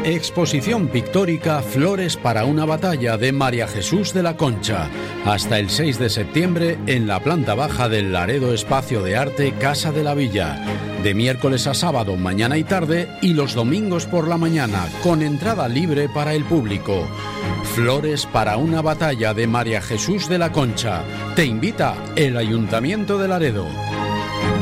Exposición pictórica Flores para una batalla de María Jesús de la Concha. Hasta el 6 de septiembre en la planta baja del Laredo Espacio de Arte Casa de la Villa. De miércoles a sábado, mañana y tarde, y los domingos por la mañana, con entrada libre para el público. Flores para una batalla de María Jesús de la Concha. Te invita el Ayuntamiento de Laredo.